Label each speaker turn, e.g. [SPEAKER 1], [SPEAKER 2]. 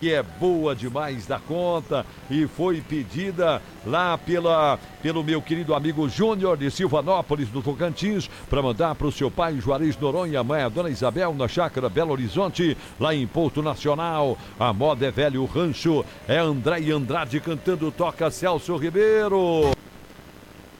[SPEAKER 1] que é boa demais da conta e foi pedida lá pelo meu querido amigo Júnior de Silvanópolis, no Tocantins, para mandar para o seu pai Juarez Noronha, a mãe, a dona Isabel, na chácara Belo Horizonte, lá em Porto Nacional. A moda é velho rancho, é André e Andrade cantando Toca Celso Ribeiro.